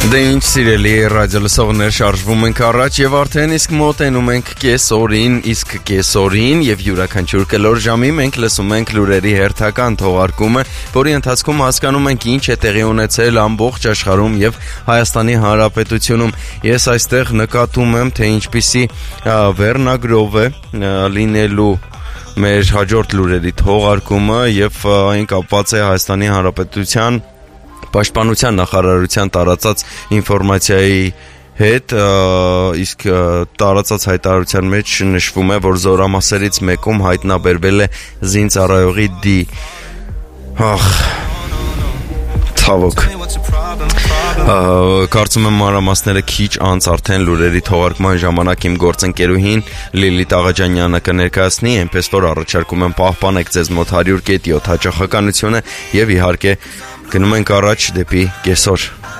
Դե ինչ սիրելի ռադիոլսողներ, շարժվում ենք առաջ եւ արդեն իսկ մոտենում ենք կեսօրին եւ յուրաքանչյուր կլոր ժամի մենք լսում ենք լուրերի հերթական թողարկումը, որի ընթացքում հասկանում ենք ինչ է տեղի ունեցել ամբողջ աշխարհում եւ Հայաստանի Հանրապետությունում։ Ես այստեղ նկատում եմ, թե ինչպիսի վերնագրով է լինելու մեր հաջորդ լուրերի թողարկումը եւ այն կապված է Հայաստանի Հանրապետության Պաշտպանության նախարարության տարածած ինֆորմացիայի հետ, իսկ տարածած հայտարարության մեջ նշվում է, որ զորամասերից մեկում հայտնաբերվել է զինծառայողի ցավոք։ Կարծում եմ մանրամասները քիչ անց արդեն լուրերի թողարկման ժամանակ իմ գործընկերուհին Լիլիթ Աղաջանյանը կներկայացնի, այնպես որ առաջարկում եմ պահպանեք ձեզ մոտ 100.7 հաճախականությունը եւ իհարկե գնում ենք առաջ դեպի կեսօր։